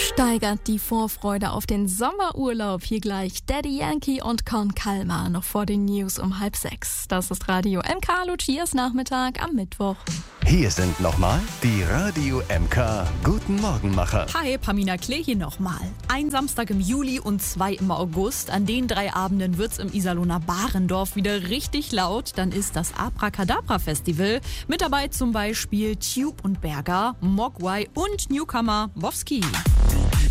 Steigert die Vorfreude auf den Sommerurlaub. Hier gleich Daddy Yankee und Con Calma noch vor den News um 5:30. Das ist Radio MK Lucias Nachmittag am Mittwoch. Hier sind nochmal die Radio MK Guten Morgenmacher. Hi, Pamina Klee hier nochmal. Ein Samstag im Juli und 2 im August. An den 3 Abenden wird's im Iserlohner Barendorf wieder richtig laut. Dann ist das Abracadabra Festival. Mit dabei zum Beispiel Tube und Berger, Mogwai und Newcomer Wowski.